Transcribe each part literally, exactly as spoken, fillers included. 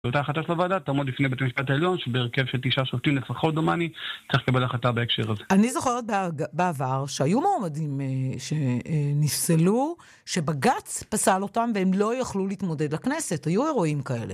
באותה החלטה של הוועדה תעמוד לפני בית המשפט העליון, שבהרכב של תשעה שופטים לפחות דומני, צריך לקבל החלטה בהקשר הזה. אני זוכרת בעבר שהיו מועמדים שנפסלו, שבג"ץ פסל אותם והם לא יכלו להתמודד לכנסת. היו אירועים כאלה.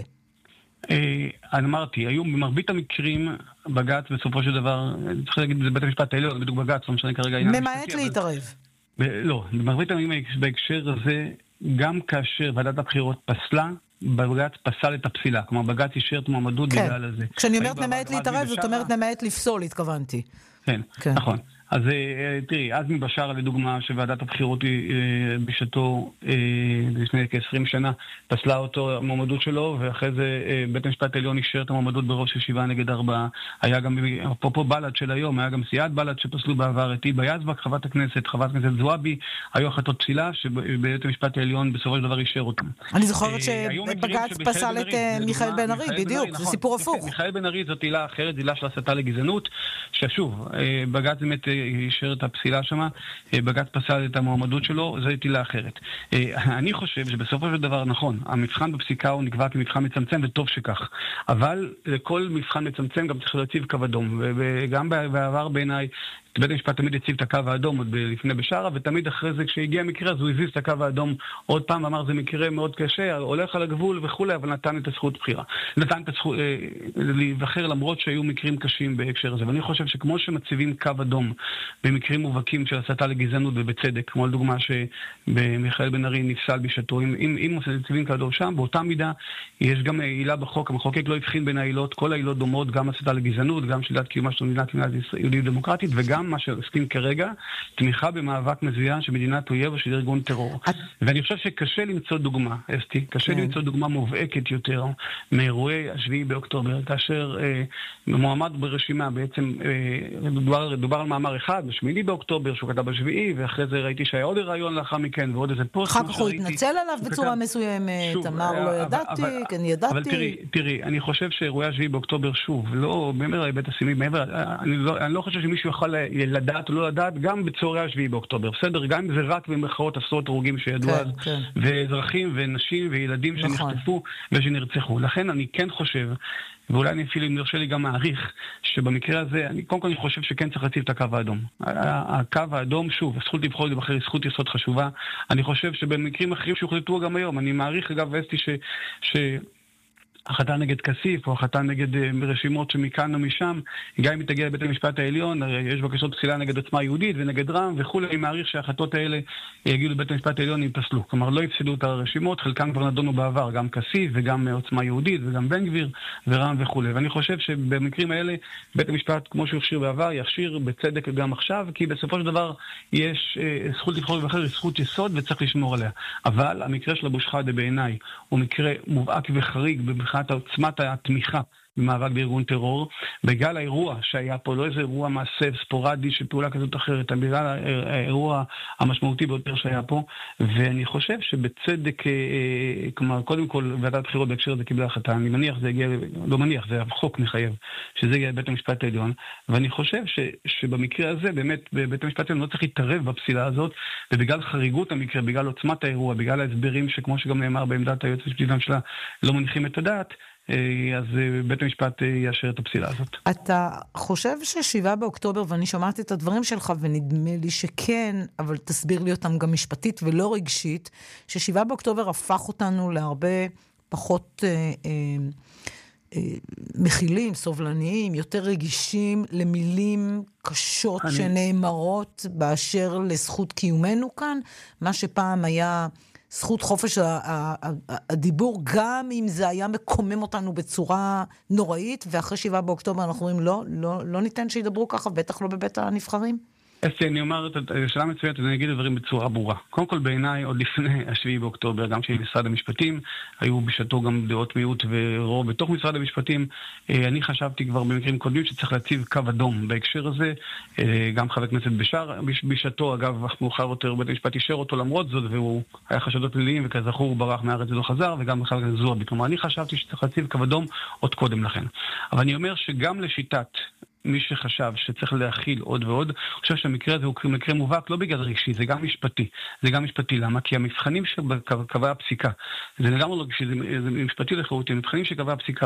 אני אמרתי, היו במרבית המקרים בג"ץ בסופו של דבר, צריך להגיד, זה בית המשפט העליון, בדיוק בג"ץ, לא משנה כרגע. ממעט להתערב. לא, במרבית המקרים בהקשר הזה, גם כאשר ועדת הבחירות פסלה, בג"ץ פסל את הפסילה, כלומר בג"ץ אישר את מועמדות בגלל הזה. כשאני אומרת נמעט להתערב, זאת אומרת נמעט לפסול, התכוונתי. כן, נכון. אז תראי, עזמי בשארה לדוגמה, שוועדת הבחירות בשעתו לפני כ-עשרים שנה פסלה אותו המועמדות שלו, ואחרי זה בית המשפט העליון אישר את המועמדות ברוב של שבעה נגד ארבעה. היה גם, אפרופו בל"ד של היום, היה גם סיעת בל"ד שפסלו בעבר את היבה יזבק, חברת הכנסת, חברת הכנסת זועבי, היו החלטות פסילה שבית המשפט העליון בסופו של דבר אישר אותם. אני זוכרת שבג"ץ פסל את מיכאל בן ארי, בדיוק, זה סיפור הפוך. מיכאל בן ארי זאת עילה אחרת, עילה של הסתה לגזענות, ששוב, בג"ץ באמת אישר את הפסילה שמה, בג"ץ פסל את המועמדות שלו, זו עילה אחרת. אני חושב שבסופו של דבר נכון, המבחן בפסיקה הוא נקבע כמבחן מצמצם וטוב שכך, אבל לכל מבחן מצמצם גם צריך להציב קו אדום, וגם בעבר בעיניי בית המשפט תמיד הציב את הקו האדום עוד לפני בשארה, ותמיד אחרי זה כשהגיע המקרה אז הוא הזיז את הקו האדום עוד פעם, אמר זה מקרה מאוד קשה, הולך על הגבול וכולי, אבל נתן את הזכות בחירה. נתן את הזכות אה, להיבחר למרות שהיו מקרים קשים בהקשר הזה. ואני חושב שכמו שמציבים קו אדום במקרים מובהקים של הסתה לגזענות ובצדק, כמו לדוגמה שבמיכאל בן ארי נפסל בשעתו, אם, אם, אם מציבים קו אדום שם, באותה מידה יש גם עילה בחוק, המחוקק לא הבחין בין העילות, כל העילות דומות, גם הסתה לגזענות, גם שלילת קיומה של מדינת יהודית דמוקרטית, וגם מה שעוסקים כרגע, תמיכה במאבק מזוין של מדינת אויב או של ארגון טרור. ואני חושב שקשה למצוא דוגמה, אסתי, קשה למצוא דוגמה מובהקת יותר מאירועי השביעי באוקטובר, כאשר מועמד ברשימה בעצם דובר על מאמר אחד, בשמיני באוקטובר, שהוא כתב בשביעי, ואחרי זה ראיתי שהיה עוד רעיון לאחר מכן, ועוד איזה פוסט. אחר כך הוא התנצל עליו בצורה מסוימת, אמר לא ידעתי, כן ידעתי. אבל תראי, תראי, אני חושב שאירועי השביעי באוקטובר שוב, לא, מעבר להיבט הסימי, מעבר, אני לא חושב שמישהו יכול לדעת או לא לדעת, גם בצהרי השביעי באוקטובר, בסדר? גם אם זה רק במרכאות עשרות הרוגים שידעו אז, ואזרחים ונשים וילדים שנחטפו ושנרצחו. לכן אני כן חושב, ואולי אני אפילו אם נרשה לי גם מעריך, שבמקרה הזה, אני קודם כל אני חושב שכן צריך להציב את הקו האדום. הקו האדום, שוב, הזכות לבחור ולהיבחר היא זכות יסוד חשובה. אני חושב שבמקרים אחרים שהוחלטו גם היום, אני מעריך אגב אסתי ש... ש... החלטה נגד כסיף, או החלטה נגד רשימות שמכאן או משם, גם אם היא תגיע לבית המשפט העליון, יש בקשות פסילה נגד עוצמה יהודית ונגד רע"מ וכו', אני מעריך שההחלטות האלה יגיעו לבית המשפט העליון אם פסלו. כלומר, לא יפסלו את הרשימות, חלקם כבר נדונו בעבר, גם כסיף וגם עוצמה יהודית וגם בן גביר ורע"מ וכו'. ואני חושב שבמקרים האלה, בית המשפט, כמו שהוא הכשיר בעבר, יכשיר בצדק גם עכשיו, כי בסופו של דבר יש זכות לבחור ולהיבחר, היא זכות יסוד וצריך לשמור עליה. אבל המקרה של אבו שחאדה בעיניי הוא מקרה מובהק וחריג מבחינת עוצמת התמיכה במאבק בארגון טרור, בגלל האירוע שהיה פה, לא איזה אירוע מעשה ספורדי של פעולה כזאת אחרת, בגלל האירוע המשמעותי ביותר שהיה פה, ואני חושב שבצדק, כלומר, קודם כל, ועדת הבחירות בהקשר הזה קיבלה החלטה, אני מניח זה הגיע, לא מניח, זה החוק מחייב, שזה הגיע לבית המשפט העליון, ואני חושב ש, שבמקרה הזה, באמת, בבית המשפט העליון לא צריך להתערב בפסילה הזאת, ובגלל חריגות המקרה, בגלל עוצמת האירוע, בגלל ההסברים שכמו שגם נאמר בעמדת היועץ המשפטי לממשלה, לא מניחים את הדעת, אז בית המשפט יאשר את הפסילה הזאת. אתה חושב ששבעה באוקטובר, ואני שמעתי את הדברים שלך ונדמה לי שכן, אבל תסביר לי אותם גם משפטית ולא רגשית, ששבעה באוקטובר הפך אותנו להרבה פחות אה, אה, אה, מכילים, סובלניים, יותר רגישים למילים קשות אני... שנאמרות באשר לזכות קיומנו כאן, מה שפעם היה... זכות חופש הדיבור, גם אם זה היה מקומם אותנו בצורה נוראית, ואחרי שבעה באוקטובר אנחנו אומרים, לא, לא, לא ניתן שידברו ככה, בטח לא בבית הנבחרים. אסתי, אני אומר, שאלה מצוינת, אני אגיד דברים בצורה ברורה. קודם כל בעיניי, עוד לפני השביעי באוקטובר, גם של משרד המשפטים, היו בשעתו גם דעות מיעוט ורוב בתוך משרד המשפטים. אני חשבתי כבר במקרים קודמים שצריך להציב קו אדום בהקשר הזה. גם חבר הכנסת בשאר, בשעתו, אגב, מאוחר יותר, בית המשפט אישר אותו למרות זאת, והוא היה חשדות פליליים, וכזכור הוא ברח מהארץ ולא חזר, וגם חבר הכנסת זועבי. כלומר, אני חשבתי שצריך להציב קו אדום עוד קודם לכן. אבל אני אומר שגם לשיטת מי שחשב שצריך להכיל עוד ועוד, חושב שהמקרה הזה הוא מקרה מובהק לא בגלל רגשי, זה גם משפטי. זה גם משפטי. למה? כי המבחנים שקבעה הפסיקה, זה לגמרי לא רגשי, זה משפטי לחלוטין, מבחנים שקבעה הפסיקה